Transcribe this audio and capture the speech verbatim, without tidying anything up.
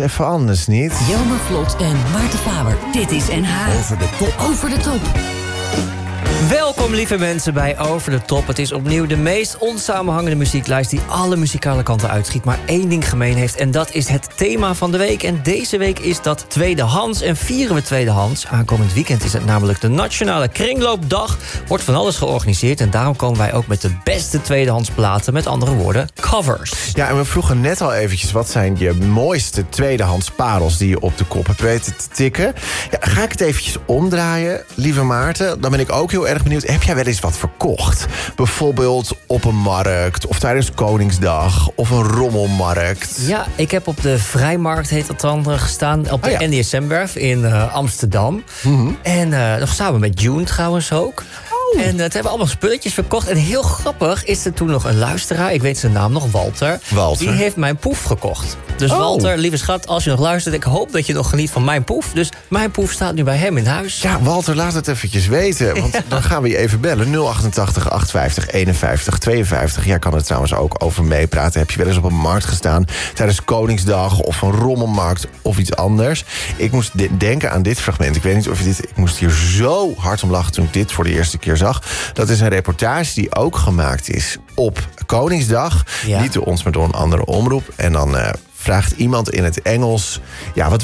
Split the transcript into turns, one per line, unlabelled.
even anders, niet?
Jelmer Vlot en Maarten Faber. Dit is N H.
Over de top.
Over de top.
Welkom lieve mensen bij Over de Top. Het is opnieuw de meest onsamenhangende muzieklijst die alle muzikale kanten uitschiet, maar één ding gemeen heeft en dat is het thema van de week. En deze week is dat tweedehands en vieren we tweedehands. Aankomend weekend is het namelijk de Nationale Kringloopdag. Wordt van alles georganiseerd en daarom komen wij ook met de beste tweedehands platen. Met andere woorden, covers.
Ja, en we vroegen net al eventjes, wat zijn je mooiste tweedehands parels die je op de kop hebt weten te tikken? Ja, ga ik het eventjes omdraaien, lieve Maarten? Dan ben ik ook heel erg benieuwd. Heb jij wel eens wat verkocht? Bijvoorbeeld op een markt of tijdens Koningsdag of een rommelmarkt?
Ja, ik heb op de Vrijmarkt, heet dat dan, gestaan. Op de
oh ja.
N D S M-werf in uh, Amsterdam. Mm-hmm. En uh, nog samen met June trouwens ook. En uh, toen hebben we allemaal spulletjes verkocht. En heel grappig is er toen nog een luisteraar, ik weet zijn naam nog, Walter.
Walter.
Die heeft mijn poef gekocht. Dus oh. Walter, lieve schat, als je nog luistert, ik hoop dat je nog geniet van mijn poef. Dus mijn poef staat nu bij hem in huis.
Ja, Walter, laat het eventjes weten. Want ja. dan gaan we je even bellen. nul achtentachtig achtenvijftig eenenvijftig tweeënvijftig. Jij kan er trouwens ook over meepraten. Heb je wel eens op een markt gestaan tijdens Koningsdag of een rommelmarkt of iets anders? Ik moest de- denken aan dit fragment. Ik weet niet of je dit... Ik moest hier zo hard om lachen toen ik dit voor de eerste keer zag. Dat is een reportage die ook gemaakt is op Koningsdag. Ja. Niet door ons, maar door een andere omroep. En dan uh, vraagt iemand in het Engels... Ja, wat